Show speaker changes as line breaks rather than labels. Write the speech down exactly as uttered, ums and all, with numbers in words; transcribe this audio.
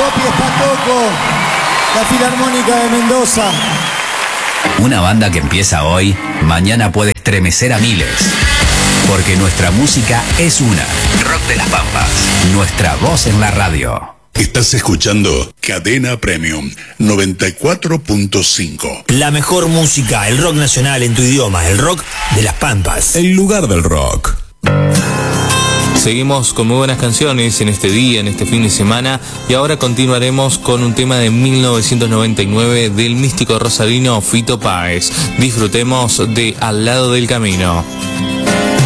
Popi Espatoco, la Filarmónica de Mendoza.
Una banda que empieza hoy, mañana puede estremecer a miles. Porque nuestra música es una. Rock de las Pampas. Nuestra voz en la radio.
Estás escuchando Cadena Premium noventa y cuatro punto cinco.
La mejor música, el rock nacional en tu idioma, el rock de las Pampas.
El lugar del rock. Seguimos con muy buenas canciones en este día, en este fin de semana, y ahora continuaremos con un tema de mil novecientos noventa y nueve del místico rosarino Fito Páez. Disfrutemos de Al lado del camino.